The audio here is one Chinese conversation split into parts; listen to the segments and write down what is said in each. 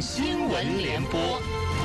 新闻联播。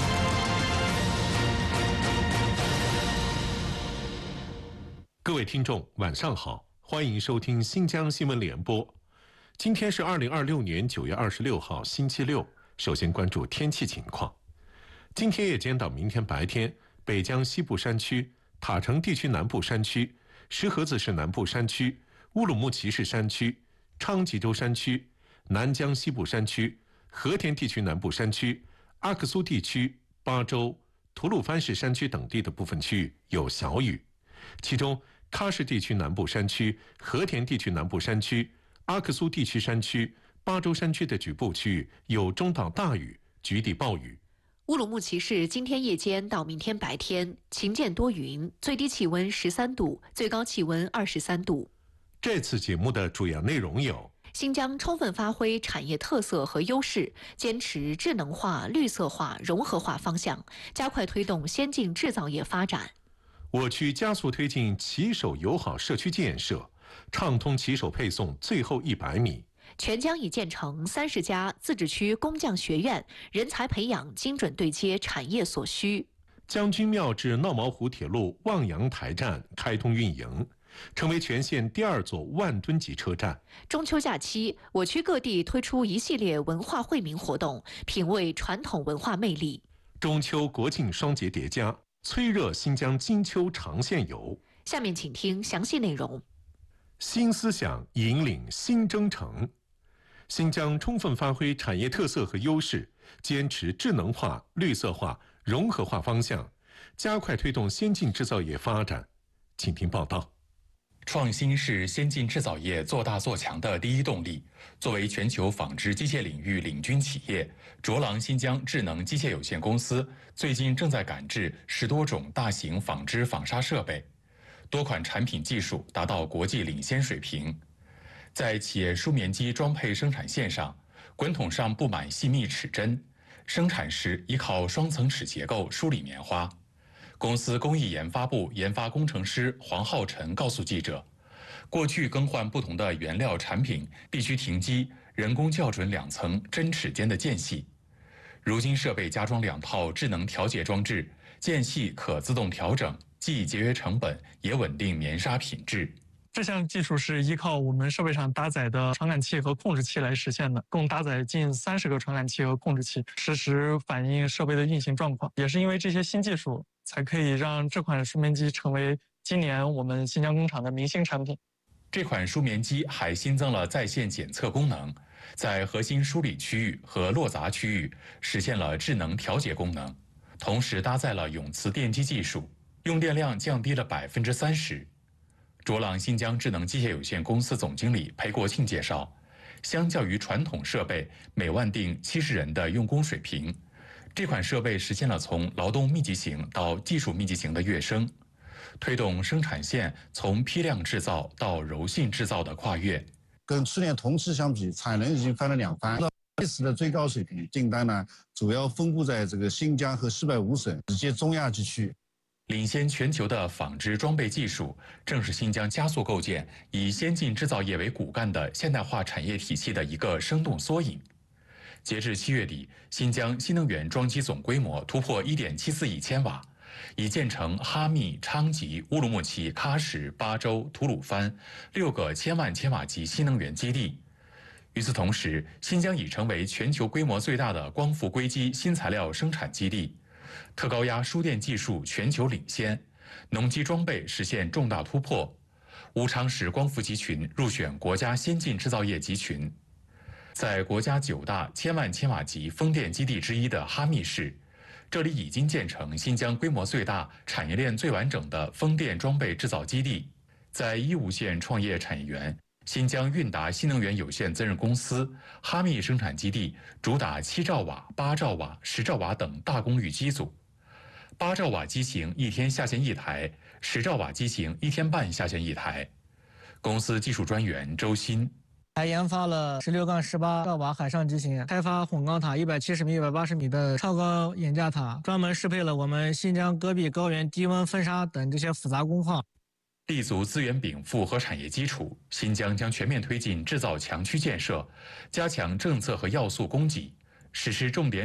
各位听众，晚上好，欢迎收听新疆新闻联播。今天是2026年9月26号，星期六。首先关注天气情况。今天夜间到明天白天，北疆西部山区、塔城地区南部山区、石河子市南部山区、乌鲁木齐市山区、昌吉州山区、南疆西部山区、和田地区南部山区、阿克苏地区、巴州、吐鲁番市山区等地的部分区域有小雨，其中喀什地区南部山区、和田地区南部山区、阿克苏地区山区、巴州山区的局部区域有中到大雨，局地暴雨。 乌鲁木齐市今天夜间到明天白天晴间多云，最低气温13度，最高气温23度。 这次节目的主要内容有： 新疆充分发挥产业特色和优势，坚持智能化、绿色化、融合化方向，加快推动先进制造业发展。 我区加速推进骑手友好社区建设，畅通骑手配送最后100米。 全疆已建成30家自治区工匠学院，人才培养精准对接产业所需。 将军庙至闹毛湖铁路望洋台站开通运营，成为全县第2座万吨级车站。 中秋假期，我区各地推出一系列文化惠民活动，品味传统文化魅力。 中秋国庆双节叠加，催热新疆金秋长线游。 下面请听详细内容。 新思想引领新征程。新疆充分发挥产业特色和优势，坚持智能化、绿色化、融合化方向，加快推动先进制造业发展。请听报道。 创新是先进制造业做大做强的第一动力。作为全球纺织机械领域领军企业，卓朗新疆智能机械有限公司最近正在赶制10多种大型纺织纺纱设备，多款产品技术达到国际领先水平。在企业梳棉机装配生产线上，滚筒上布满细密齿针，生产时依靠双层齿结构梳理棉花。公司工艺研发部研发工程师黄浩晨告诉记者，过去更换不同的原料产品必须停机，人工校准2层针齿间的间隙。如今设备加装2套智能调节装置，间隙可自动调整，既节约成本，也稳定棉纱品质。 这项技术是依靠我们设备上搭载的传感器和控制器来实现的，共搭载近30个传感器和控制器，实时反映设备的运行状况。也是因为这些新技术，才可以让这款梳棉机成为今年我们新疆工厂的明星产品。 这款梳棉机还新增了在线检测功能，在核心梳理区域和落杂区域实现了智能调节功能，同时搭载了永磁电机技术，用电量降低了30%。卓朗新疆智能机械有限公司总经理裴国庆介绍，相较于传统设备每万定70人的用工水平，这款设备实现了从劳动密集型到技术密集型的跃升，推动生产线从批量制造到柔性制造的跨越。 跟去年同期相比，产能已经翻了2番。这次的最高水平订单呢，主要分布在这个新疆和西北5省以及中亚地区。 领先全球的纺织装备技术，正是新疆加速构建以先进制造业为骨干的现代化产业体系的一个生动缩影。截至7月底，新疆新能源装机总规模突破1.74亿千瓦，已建成哈密、昌吉、乌鲁木齐、喀什、巴州、吐鲁番6个1000万千瓦级新能源基地。与此同时，新疆已成为全球规模最大的光伏硅基新材料生产基地。特高压输电技术全球领先，农机装备实现重大突破。乌昌市光伏集群入选国家先进制造业集群。在国家9大1000万千瓦级风电基地之一的哈密市，这里已经建成新疆规模最大、产业链最完整的风电装备制造基地。在义乌县创业产业园，新疆韵达新能源有限责任公司哈密生产基地主打7兆瓦、8兆瓦、10兆瓦等大功率机组。8兆瓦机型1天下线1台，10兆瓦机型1天半下线1台。公司技术专员周鑫还研发了16-18兆瓦海上机型，开发混钢塔170米、180米的超高眼架塔，专门适配了我们新疆戈壁高原低温风沙等这些复杂工况。 立足资源禀赋和产业基础，新疆将全面推进制造强区建设，加强政策和要素供给，实施重点